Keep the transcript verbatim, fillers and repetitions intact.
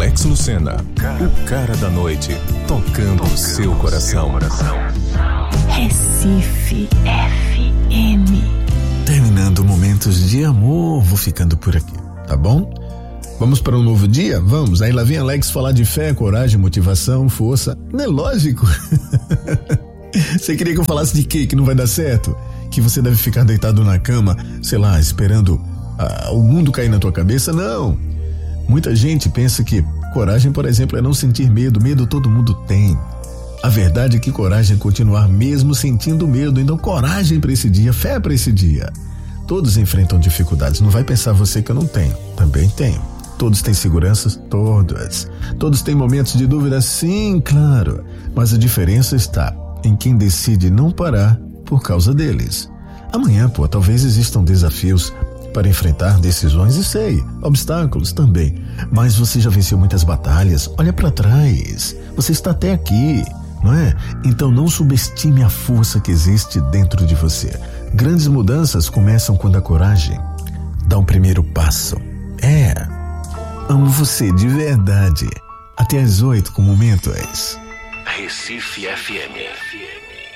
Alex Lucena, o cara da noite, tocando o seu coração. Recife F M. Terminando momentos de amor, vou ficando por aqui, tá bom? Vamos para um novo dia? Vamos. Aí lá vem Alex falar de fé, coragem, motivação, força. Não é lógico? Você queria que eu falasse de quê? Que não vai dar certo? Que você deve ficar deitado na cama, sei lá, esperando ah, o mundo cair na tua cabeça? Não. Muita gente pensa que coragem, por exemplo, é não sentir medo. Medo todo mundo tem. A verdade é que coragem é continuar mesmo sentindo medo. Então coragem para esse dia, fé para esse dia. Todos enfrentam dificuldades. Não vai pensar você que eu não tenho. Também tenho. Todos têm seguranças? Todas. Todos têm momentos de dúvida? Sim, claro. Mas a diferença está em quem decide não parar por causa deles. Amanhã, pô, talvez existam desafios para enfrentar, decisões e sei, obstáculos também. Mas você já venceu muitas batalhas. Olha para trás. Você está até aqui, não é? Então não subestime a força que existe dentro de você. Grandes mudanças começam quando a coragem dá o primeiro passo. É. Amo você de verdade. Até às oito com Momentos. Recife F M.